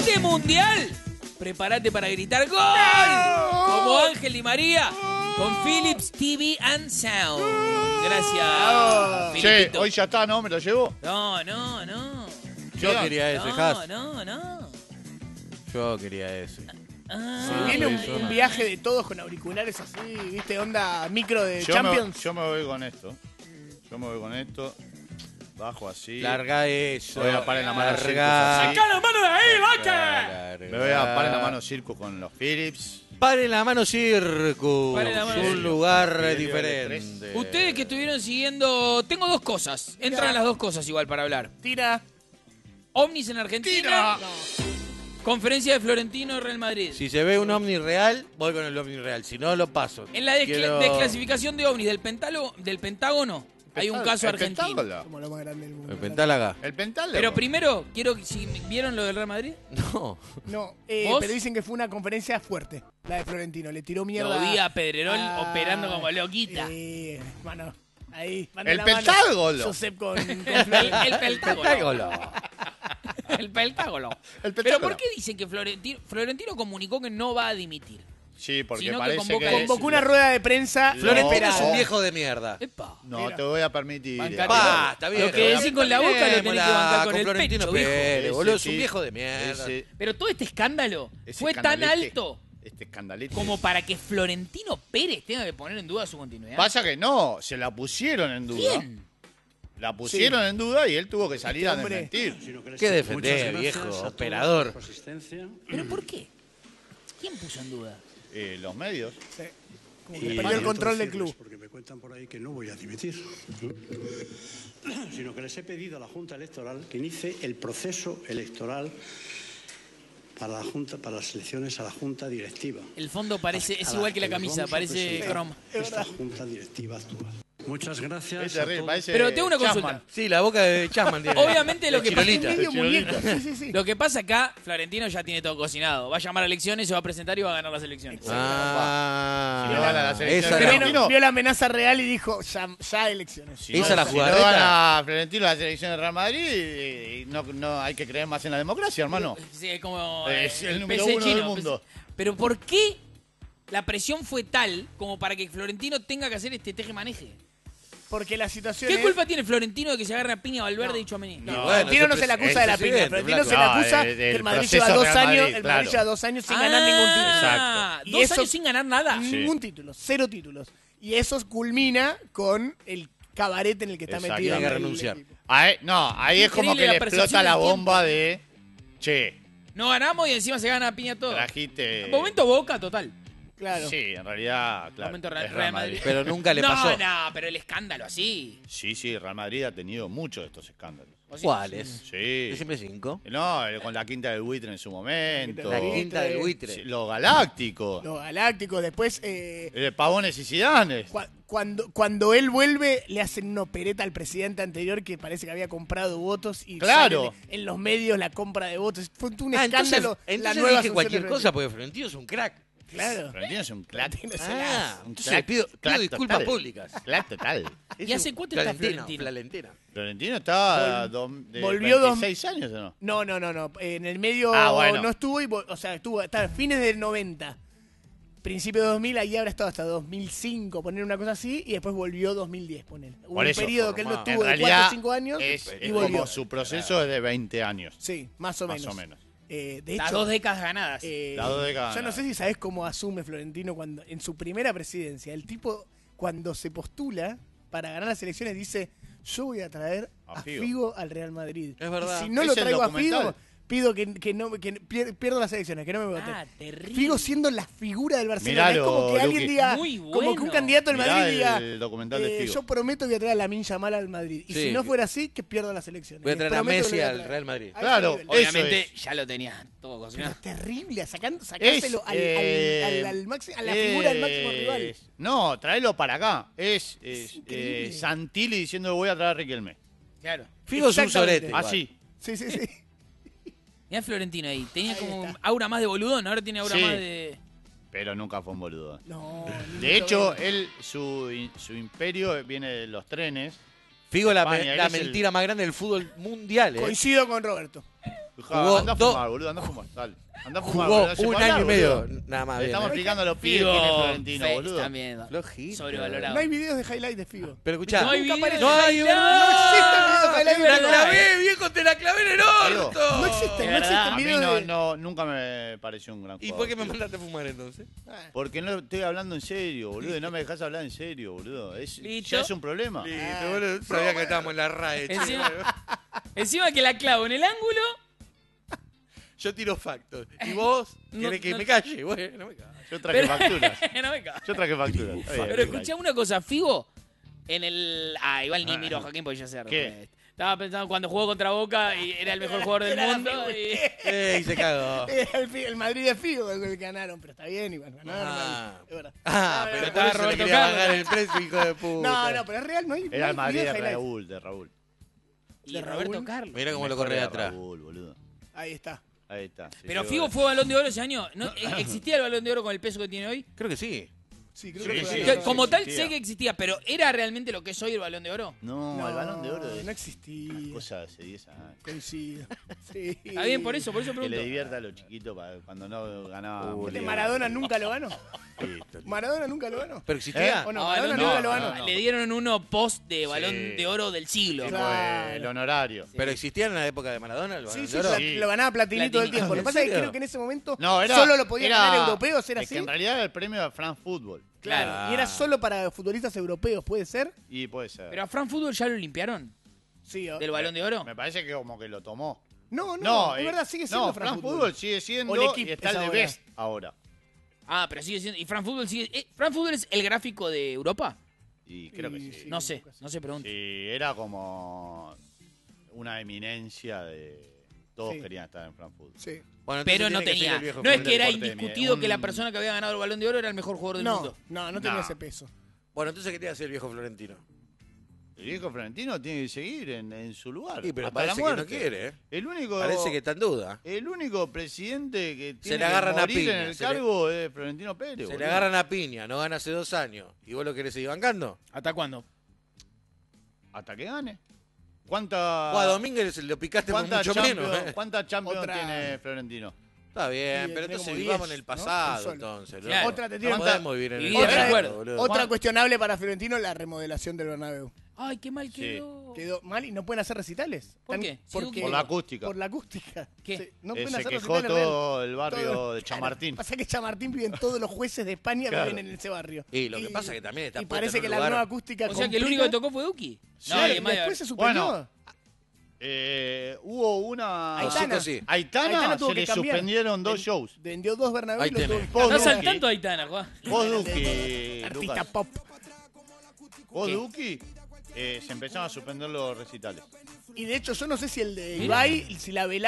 este mundial, prepárate para gritar ¡gol! Como Ángel Di María con Philips TV and Sound. Gracias, Che, Filipito. hoy ya está, ¿no? ¿Me lo llevo? No. Yo quería ese, Has. No. Yo quería ese. Se viene un viaje de todos con auriculares así, ¿viste? Onda micro de Yo Champions. me voy con esto. Bajo así. Larga eso. Me voy a parar en la mano Circus Larga. así. ¡Saca la mano de ahí, vaca! Me voy a parar en la mano Circus con los Philips. Pare la mano Circus. Pare la mano Un Circus. lugar Sí, diferente. Ustedes que estuvieron siguiendo... Tengo dos cosas. Entran las dos cosas igual para hablar. Tira. Ovnis en Argentina. Conferencia de Florentino Real Madrid. Si se ve un ovni real, voy con el ovni real. Si no, lo paso. En la desclasificación de ovnis del Pentágono hay un caso argentino. Como lo más grande del mundo. ¿El pentálaga? El pentálogo. Pero primero, si ¿vieron lo del Real Madrid? No. No, ¿Vos? pero dicen que fue una conferencia fuerte, la de Florentino. Le tiró mierda. Lo vi a Pedrerol Ah, operando como loquita. Mano, ahí. El Pentágono. Josep con El Pentágono. El Pentágono. El Pero Pentágono. ¿por qué dicen que Florentino comunicó que no va a dimitir? Sí, porque Sino que parece convoca- que... Convocó una rueda de prensa. Florentino es inesperada. un viejo de mierda. Epa. No te voy a permitir. Bancate. Pa, está bien. Lo que decís con la boca lo tenés que bancar con el Florentino pecho, viejo. Pérez, Sí, boludo, sí, es un sí. viejo de mierda. Pero todo este escándalo Ese fue tan escandalete. alto Este escandalito. como para que Florentino Pérez tenga que poner en duda su continuidad. Pasa que no, se la pusieron en duda. ¿Quién? La pusieron en duda y él tuvo que salir a hombre. desmentir. ¿Qué defender, viejo? Operador. ¿Pero por qué? ¿Quién puso en duda? Los medios. Como que perdió el control del club. Porque me cuentan por ahí que no voy a dimitir, sino que les he pedido a la Junta Electoral que inicie el proceso electoral para la Junta, para las elecciones a la Junta Directiva. El fondo parece, es igual que la camisa, parece croma. Esta Junta Directiva actual. Muchas gracias. Es terrible, a todos. parece Pero tengo una consulta. Chapman. Sí, la boca de Chapman tiene. Obviamente lo De que pasa- Chirolita. Medio muñeco. Sí. Lo que pasa acá, Florentino ya tiene todo cocinado. Va a llamar a elecciones, se va a presentar y va a ganar las elecciones. Ah, Si no gana las elecciones, esa Pero era- Florentino- Vio la amenaza real y dijo, ya elecciones. Si Esa no, la si jugadeta. no gana Florentino la selección de Real Madrid, no hay que creer más en la democracia, hermano. Sí, es como Es el número PC uno del mundo. Pero ¿por qué la presión fue tal como para que Florentino tenga que hacer este teje-maneje? Porque la situación ¿Qué es... culpa tiene Florentino de que se agarre a piña a Valverde y Chouameni? No, bueno, Florentino no ese se le es acusa de la piña. presidente, Florentino se le Blanco. acusa No, que el del Madrid proceso lleva 2 Real años, Madrid, el claro. Madrid lleva 2 años sin ganar ningún título. Exacto. Y 2 eso- años sin ganar nada. Sí. Ningún título, 0 títulos. Y eso culmina con el cabaret en el que está Exacto. metido. Tiene que el renunciar. equipo. Ahí es como Increíble que la le percepción explota la del tiempo. bomba de... Che, No ganamos y encima se gana a piña todo. trajiste... Momento Boca total. Claro. Sí, en realidad, claro. Momento es Real Madrid. Pero nunca le no, pasó. No, pero el escándalo así. Sí, Real Madrid ha tenido muchos de estos escándalos. O sea, ¿Cuáles? Sí. Yo siempre 5. No, con la quinta del buitre en su momento. La quinta del Sí, buitre. los galácticos. Los Galácticos, después... Pavones y Zidanes. Cuando él vuelve, le hacen una opereta al presidente anterior que parece que había comprado votos y Claro. sale en los medios la compra de votos. Fue un Ah, escándalo. entonces la nueva dije cualquier Asunción cosa porque Florentino es un crack. Claro. Florentino es un crack. Ah, Un entonces crack, pido crack disculpas total. públicas. Crack total. ¿Y hace cuánto está Florentino? Florentino. Florentino está de volvió 26 años, ¿o no? No. En el medio Bueno. no estuvo, estuvo hasta fines del 90. Principio de 2000, ahí habrá estado hasta 2005, poner una cosa así, y después volvió 2010, poner. Hubo Por un eso, periodo que él no formado. estuvo En de 4 realidad o 5 años es y volvió. como su proceso es de 20 años. Sí, más o menos. Más o menos. De Las hecho, 2 décadas ganadas. Las 2 décadas yo no ganadas. sé si sabés cómo asume Florentino cuando en su primera presidencia. El tipo, cuando se postula para ganar las elecciones, dice: yo voy a traer A a Figo. Figo al Real Madrid. Es verdad. Y si no Es lo el traigo a documental. Figo, pido que pierdo las elecciones, que no me vote. Ah, terrible. Figo siendo la figura del Barcelona. Miralo, es como que alguien Luqui. diga, Muy como que un bueno. candidato del Mirá Madrid diga, el documental de Figo. yo prometo que voy a traer a Lamine Yamal al Madrid. Y Sí. si no fuera así, que pierda las elecciones. Voy a traer a Prometo que Messi lo voy a al traer. Real Madrid. A ese Claro, nivel. Obviamente eso ya lo tenía todo Pero cocinado. es terrible, sacárselo a la figura del máximo rival. No, tráelo para acá. Es increíble. Santilli diciendo voy a traer a Riquelme. Claro. Figo es un Exactamente. sorete. igual. Así. Sí. Mirá Florentino ahí. Tenía Ahí como está. aura más de boludón, ahora tiene aura Sí. más de... Pero nunca fue un boludo. No, ni De mucho hecho, menos. su imperio viene de los trenes. Figo la España, él la es el- mentira más grande del fútbol mundial. Coincido con Roberto. Jugó Anda a dos- fumar, boludo, anda a fumar. Dale. Anda a fumar, Jugó boludo. ¿Se un puede año y hablar, medio, boludo? nada más. Le Bien, estamos ¿eh? explicando a los pibes quién es Florentino, Face boludo. también. Flojito. Sobrevalorado. No hay videos de highlight de Figo. Pero escuchá, No hay Nunca video. aparece. no hay, No, ¿verdad? no existen videos de ¡La highlight de Figo. clavé, viejo! ¡Te la clavé en el Digo, orto! No existen, no verdad. A existen mí videos de... nunca me pareció un gran ¿Y jugador. por qué me tío. mandaste a fumar entonces? Porque no estoy hablando en serio, boludo, y no me dejas hablar en serio, boludo. Listo. Ya es un problema. Listo, boludo. Sabía que estábamos en la RAE. che. Encima que la clavo en el ángulo. Yo tiro factos. ¿Y vos? No, ¿Querés que no- me calle? Bueno, no me callo. Yo traje facturas. No me cago. Yo traje facturas. Está bien, Pero está escuchá una cosa, Figo, en el... Ah, igual ni miro a Joaquín porque ya se ¿Qué? Estaba pensando cuando jugó contra Boca y era el mejor jugador del Era la mundo. figura. Y se cagó. El Madrid de Figo con el que ganaron, pero está bien igual. Ganaron, Ah. es verdad. Pero por estaba eso le Roberto quería Carlos. bajar el precio, hijo de puta. No, pero es real, no hay Era el no Madrid hay de videos highlights. Raúl, de Raúl. Y de Roberto Raúl. Carlos. Mira cómo lo Mejor corre de era atrás. Raúl, boludo. Ahí está. Ahí está. sí, Pero llegó Figo a- fue Balón de Oro ese año. ¿No? ¿Existía el Balón de Oro con el peso que tiene hoy? Creo que sí. Sí, creo Sí, que sí, fue sí, ahí. Como tal existía. sé que existía, pero ¿era realmente lo que es hoy el Balón de Oro? No, el Balón de Oro es No existía. cosa de hace 10 años. Coincido. Sí. Está bien, por eso Que pregunto. le divierta a los chiquitos cuando no ganaba. Uy, ¿De mundial. Maradona nunca lo ganó? Listo. ¿Maradona nunca lo ganó? ¿Pero existía? ¿O no? Ah, Maradona no, nunca lo no, ganó. no. Le dieron uno post de Balón Sí. de Oro del siglo. Sí, Claro. fue el honorario. ¿Pero existía en la época de Maradona el Sí, Balón sí, de Oro? Sí. lo ganaba Platini todo el Platini. tiempo. Lo ¿En que pasa es que serio? creo que en ese momento No, era. solo lo podían era- ganar europeos, ¿era es que así? en realidad era el premio de France Football. Claro. Y era solo para futbolistas europeos, ¿puede ser? Y puede ser. Pero a Fran Fútbol ya lo limpiaron Sí. del Balón de Oro. Me parece que como que lo tomó. No, es verdad, sigue siendo no, Fran France Fútbol. Football sigue siendo O el equipo y está es el de ahora. Best ahora. Ah, pero sigue siendo. ¿Y Fran Fútbol sigue? ¿Fran Fútbol es el gráfico de Europa? Y creo que Y sí. sí. No sé, pregunto. Sí, era como una eminencia de... Todos Sí. querían estar en France Football. Sí. Bueno, entonces Pero no tiene que ser tenía. el viejo No es Florentino. que era deporte de indiscutido mierda. que la persona que había ganado el Balón de Oro era el mejor jugador del mundo. No tenía No. ese peso. Bueno, entonces ¿qué tiene que hacer el viejo Florentino? El viejo Florentino tiene que seguir en su lugar. Sí, pero hasta la parece que no muerte. quiere, ¿eh? El único... Parece que está en duda. El único presidente que tiene le agarran que a morir piña, en el se le- cargo es Florentino Pérez. Se le boludo. agarran a piña, no gana hace 2 años. ¿Y vos lo querés seguir bancando? ¿Hasta cuándo? Hasta que gane. ¿Cuánta... O a Domínguez lo picaste por ¿Cuántas mucho Champions, menos. ¿Cuántas Champions Otra- tiene Florentino? Está bien, Sí, pero tiene entonces como vivamos 10, en el ¿no? pasado, Un solo. entonces. Claro. Otra te No tiene podemos vivir en el Vivir de pasado, recuerdo. boludo. Otra cuestionable para Florentino, la remodelación del Bernabéu. Ay, qué mal Sí. quedó. Quedó mal y no pueden hacer recitales. ¿Por qué? Porque, Por la acústica. Por la acústica. ¿Qué? Sí, no Se pueden hacer quejó recitales todo reales. el barrio Todo- de Chamartín. Pasa que Chamartín viven todos los jueces de España Claro. viven en ese barrio. Y lo que pasa es que también está Y puesto parece en que un la lugar- nueva acústica O sea que el único que tocó fue Duki. Sí, No, y además- después se suspendió. Bueno, hubo una... Aitana. Sí. Aitana tuvo se que le cambiar. suspendieron 2 Ven- shows. Vendió 2 Bernabéu Ahí y lo tuvo tenés. que Vos, No Duki. sal tanto Aitana, Juan. Vos, Duki, Artista Lucas. pop. Vos, ¿Qué? Duki, se empezaron a suspender los recitales. Y de hecho, yo no sé si el de Mirá. Ibai, si la velada